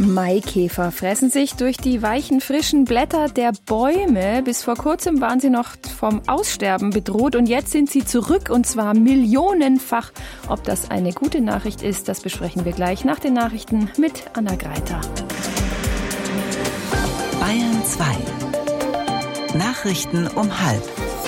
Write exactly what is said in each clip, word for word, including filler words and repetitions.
Maikäfer fressen sich durch die weichen, frischen Blätter der Bäume. Bis vor kurzem waren sie noch vom Aussterben bedroht und jetzt sind sie zurück und zwar millionenfach. Ob das eine gute Nachricht ist, das besprechen wir gleich nach den Nachrichten mit Anna Greiter. Bayern zwei. Nachrichten um halb.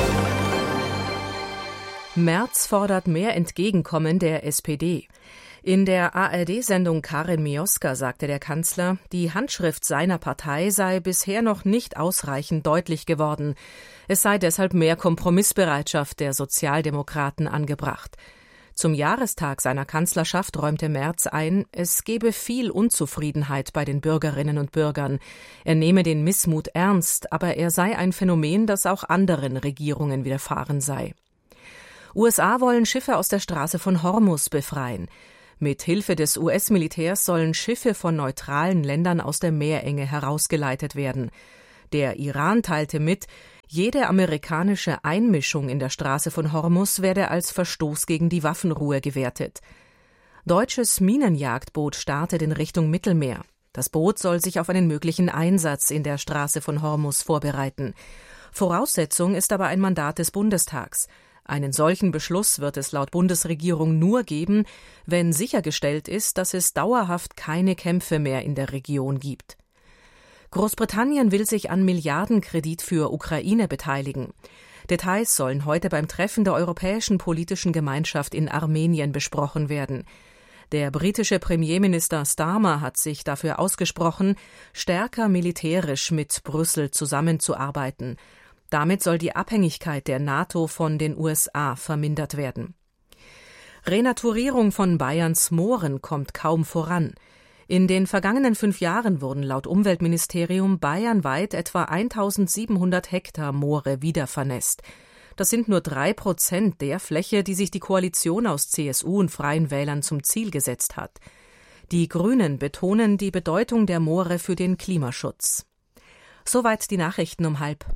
Merz fordert mehr Entgegenkommen der S P D. In der A R D-Sendung Karin Mioska sagte der Kanzler, die Handschrift seiner Partei sei bisher noch nicht ausreichend deutlich geworden. Es sei deshalb mehr Kompromissbereitschaft der Sozialdemokraten angebracht. Zum Jahrestag seiner Kanzlerschaft räumte Merz ein, es gebe viel Unzufriedenheit bei den Bürgerinnen und Bürgern. Er nehme den Missmut ernst, aber er sei ein Phänomen, das auch anderen Regierungen widerfahren sei. U S A wollen Schiffe aus der Straße von Hormuz befreien. Mit Hilfe des U S-Militärs sollen Schiffe von neutralen Ländern aus der Meerenge herausgeleitet werden. Der Iran teilte mit, jede amerikanische Einmischung in der Straße von Hormuz werde als Verstoß gegen die Waffenruhe gewertet. Deutsches Minenjagdboot startet in Richtung Mittelmeer. Das Boot soll sich auf einen möglichen Einsatz in der Straße von Hormuz vorbereiten. Voraussetzung ist aber ein Mandat des Bundestags. Einen solchen Beschluss wird es laut Bundesregierung nur geben, wenn sichergestellt ist, dass es dauerhaft keine Kämpfe mehr in der Region gibt. Großbritannien will sich an Milliardenkredit für Ukraine beteiligen. Details sollen heute beim Treffen der Europäischen Politischen Gemeinschaft in Armenien besprochen werden. Der britische Premierminister Starmer hat sich dafür ausgesprochen, stärker militärisch mit Brüssel zusammenzuarbeiten. Damit soll die Abhängigkeit der NATO von den U S A vermindert werden. Renaturierung von Bayerns Mooren kommt kaum voran. In den vergangenen fünf Jahren wurden laut Umweltministerium bayernweit etwa eintausendsiebenhundert Hektar Moore wiedervernässt. Das sind nur drei Prozent der Fläche, die sich die Koalition aus C S U und Freien Wählern zum Ziel gesetzt hat. Die Grünen betonen die Bedeutung der Moore für den Klimaschutz. Soweit die Nachrichten um halb.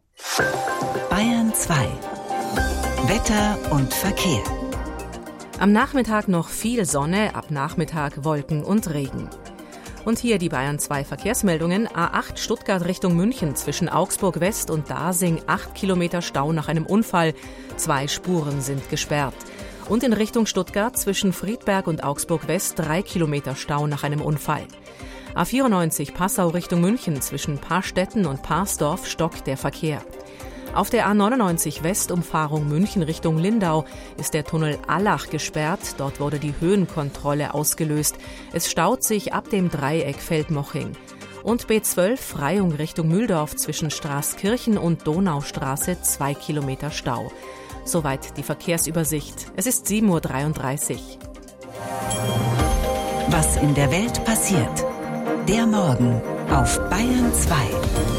Bayern zwei. Wetter und Verkehr. Am Nachmittag noch viel Sonne, ab Nachmittag Wolken und Regen. Und hier die Bayern zwei Verkehrsmeldungen. A acht Stuttgart Richtung München zwischen Augsburg West und Dasing acht Kilometer Stau nach einem Unfall. Zwei Spuren sind gesperrt. Und in Richtung Stuttgart zwischen Friedberg und Augsburg West drei Kilometer Stau nach einem Unfall. A vierundneunzig Passau Richtung München zwischen Paarstetten und Parsdorf stockt der Verkehr. Auf der A neunundneunzig Westumfahrung München Richtung Lindau ist der Tunnel Allach gesperrt. Dort wurde die Höhenkontrolle ausgelöst. Es staut sich ab dem Dreieck Feldmoching. Und B zwölf Freyung Richtung Mühldorf zwischen Straßkirchen und Donaustraße zwei Kilometer Stau. Soweit die Verkehrsübersicht. Es ist sieben Uhr dreiunddreißig. Was in der Welt passiert. Der Morgen auf Bayern zwei.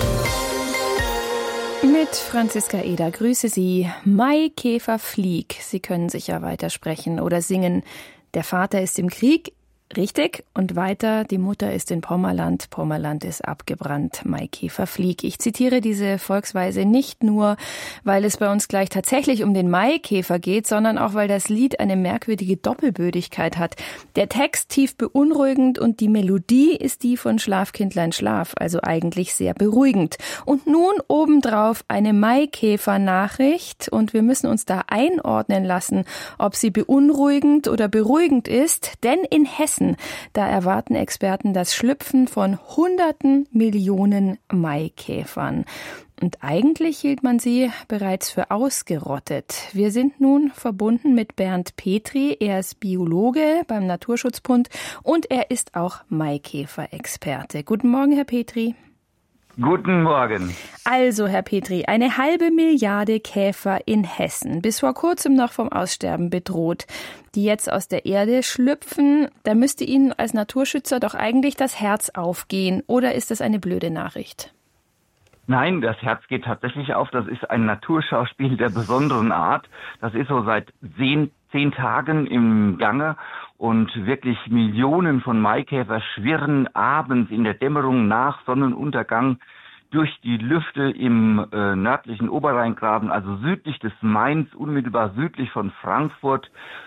Mit Franziska Eder, grüße Sie. Maikäfer flieg. Sie können sicher weitersprechen oder singen. Der Vater ist im Krieg. Richtig. Und weiter, die Mutter ist in Pommerland. Pommerland ist abgebrannt. Maikäfer flieg. Ich zitiere diese Volksweise nicht nur, weil es bei uns gleich tatsächlich um den Maikäfer geht, sondern auch, weil das Lied eine merkwürdige Doppelbödigkeit hat. Der Text tief beunruhigend und die Melodie ist die von Schlafkindlein Schlaf, also eigentlich sehr beruhigend. Und nun obendrauf eine Maikäfer-Nachricht und wir müssen uns da einordnen lassen, ob sie beunruhigend oder beruhigend ist, denn in Hessen da erwarten Experten das Schlüpfen von hunderten Millionen Maikäfern. Und eigentlich hielt man sie bereits für ausgerottet. Wir sind nun verbunden mit Bernd Petri. Er ist Biologe beim Naturschutzbund und er ist auch Maikäfer-Experte. Guten Morgen, Herr Petri. Guten Morgen. Also, Herr Petri, eine halbe Milliarde Käfer in Hessen, bis vor kurzem noch vom Aussterben bedroht, die jetzt aus der Erde schlüpfen. Da müsste Ihnen als Naturschützer doch eigentlich das Herz aufgehen. Oder ist das eine blöde Nachricht? Nein, das Herz geht tatsächlich auf. Das ist ein Naturschauspiel der besonderen Art. Das ist so seit zehn, zehn Tagen im Gange. Und wirklich Millionen von Maikäfer schwirren abends in der Dämmerung nach Sonnenuntergang durch die Lüfte im äh, nördlichen Oberrheingraben, also südlich des Mains, unmittelbar südlich von Frankfurt,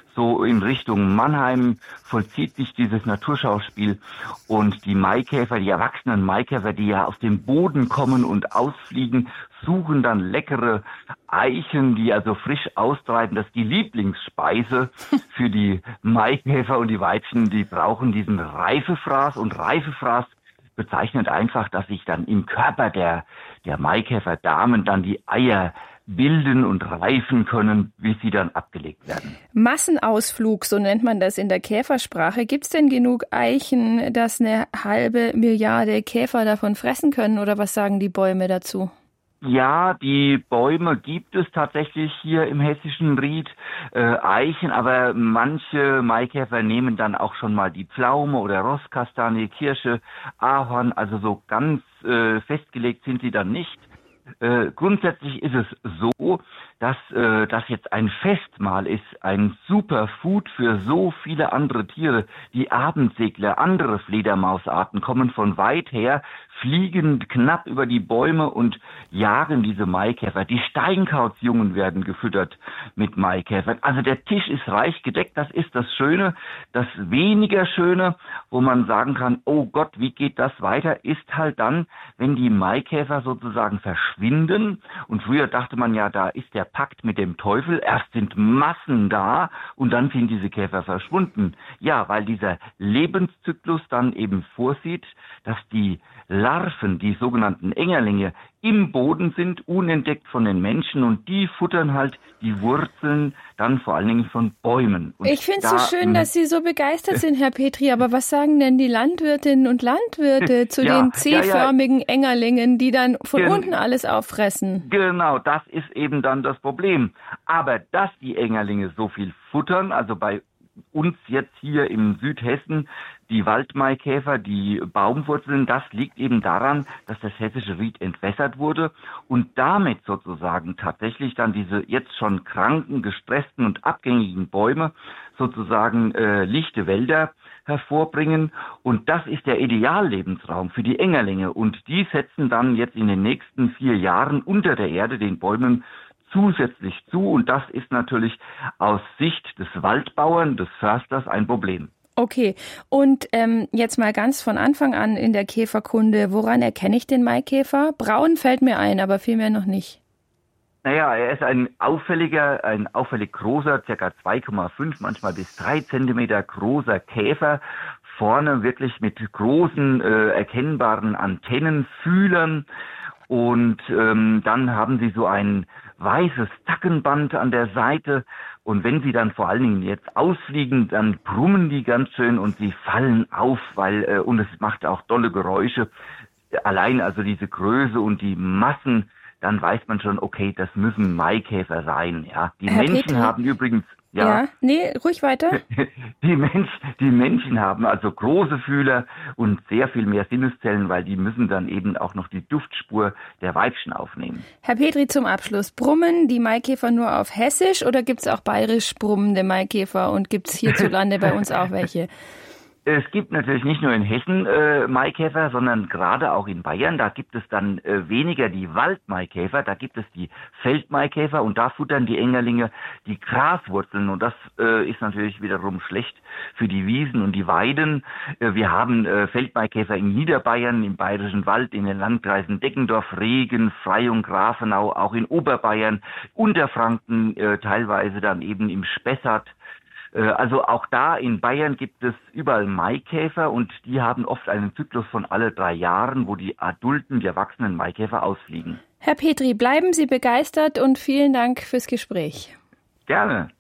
so in Richtung Mannheim vollzieht sich dieses Naturschauspiel und die Maikäfer, die erwachsenen Maikäfer, die ja aus dem Boden kommen und ausfliegen, suchen dann leckere Eichen, die also frisch austreiben. Das ist die Lieblingsspeise für die Maikäfer und die Weibchen, die brauchen diesen Reifefraß und Reifefraß bezeichnet einfach, dass sich dann im Körper der, der Maikäferdamen dann die Eier bilden und reifen können, bis sie dann abgelegt werden. Massenausflug, so nennt man das in der Käfersprache. Gibt es denn genug Eichen, dass eine halbe Milliarde Käfer davon fressen können, oder was sagen die Bäume dazu? Ja, die Bäume gibt es tatsächlich hier im hessischen Ried, äh, Eichen, aber manche Maikäfer nehmen dann auch schon mal die Pflaume oder Rosskastanie, Kirsche, Ahorn, also so ganz äh, festgelegt sind sie dann nicht. Äh, grundsätzlich ist es so, dass äh, das jetzt ein Festmahl ist, ein Superfood für so viele andere Tiere. Die Abendsegler, andere Fledermausarten kommen von weit her, fliegen knapp über die Bäume und jagen diese Maikäfer. Die Steinkautsjungen werden gefüttert mit Maikäfern. Also der Tisch ist reich gedeckt, das ist das Schöne. Das weniger Schöne, wo man sagen kann, oh Gott, wie geht das weiter, ist halt dann, wenn die Maikäfer sozusagen verschwinden. Und früher dachte man ja, da ist der Pakt mit dem Teufel. Erst sind Massen da und dann sind diese Käfer verschwunden. Ja, weil dieser Lebenszyklus dann eben vorsieht, dass die Larven, die sogenannten Engerlinge, im Boden sind, unentdeckt von den Menschen, und die futtern halt die Wurzeln dann vor allen Dingen von Bäumen. Und ich finde es da, so schön, dass Sie so begeistert sind, Herr Petri, aber was sagen denn die Landwirtinnen und Landwirte zu ja, den C-förmigen ja, ja. Engerlingen, die dann von Gen- unten alles auffressen? Genau, das ist eben dann das Problem. Aber dass die Engerlinge so viel futtern, also bei uns jetzt hier im Südhessen, die Waldmaikäfer, die Baumwurzeln, das liegt eben daran, dass das hessische Ried entwässert wurde und damit sozusagen tatsächlich dann diese jetzt schon kranken, gestressten und abgängigen Bäume sozusagen äh, lichte Wälder hervorbringen. Und das ist der Ideallebensraum für die Engerlinge. Und die setzen dann jetzt in den nächsten vier Jahren unter der Erde den Bäumen zusätzlich zu. Und das ist natürlich aus Sicht des Waldbauern, des Försters ein Problem. Okay, und ähm, jetzt mal ganz von Anfang an in der Käferkunde, woran erkenne ich den Maikäfer? Braun fällt mir ein, aber viel mehr noch nicht. Naja, er ist ein auffälliger, ein auffällig großer, circa zwei Komma fünf, manchmal bis drei Zentimeter großer Käfer, vorne wirklich mit großen, äh, erkennbaren Antennen, Fühlern, und ähm, dann haben sie so ein weißes Zackenband an der Seite, und wenn sie dann vor allen Dingen jetzt ausfliegen, dann brummen die ganz schön und sie fallen auf, weil äh, und es macht auch dolle Geräusche. Allein also diese Größe und die Massen, dann weiß man schon, okay, das müssen Maikäfer sein. Ja, die Herr Menschen Petri? haben übrigens Ja. ja, nee, ruhig weiter. Die, Mensch, die Menschen haben also große Fühler und sehr viel mehr Sinneszellen, weil die müssen dann eben auch noch die Duftspur der Weibchen aufnehmen. Herr Petri, zum Abschluss. Brummen die Maikäfer nur auf Hessisch oder gibt es auch bayerisch brummende Maikäfer, und gibt es hierzulande bei uns auch welche? Es gibt natürlich nicht nur in Hessen äh, Maikäfer, sondern gerade auch in Bayern. Da gibt es dann äh, weniger die Waldmaikäfer, da gibt es die Feldmaikäfer, und da futtern die Engerlinge die Graswurzeln, und das äh, ist natürlich wiederum schlecht für die Wiesen und die Weiden. Äh, wir haben äh, Feldmaikäfer in Niederbayern, im Bayerischen Wald, in den Landkreisen Deggendorf, Regen, Freyung, Grafenau, auch in Oberbayern, Unterfranken, äh, teilweise dann eben im Spessart. Also auch da in Bayern gibt es überall Maikäfer, und die haben oft einen Zyklus von alle drei Jahren, wo die adulten, die erwachsenen Maikäfer ausfliegen. Herr Petri, bleiben Sie begeistert und vielen Dank fürs Gespräch. Gerne.